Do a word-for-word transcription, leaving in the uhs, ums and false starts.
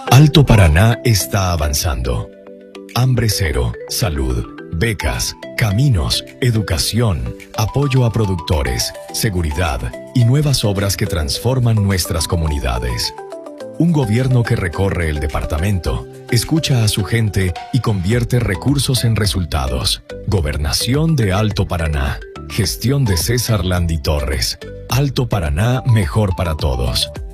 Alto Paraná está avanzando. Hambre cero, salud, becas, caminos, educación, apoyo a productores, seguridad y nuevas obras que transforman nuestras comunidades. Un gobierno que recorre el departamento, escucha a su gente y convierte recursos en resultados. Gobernación de Alto Paraná. Gestión de César Landi Torres. Alto Paraná, mejor para todos.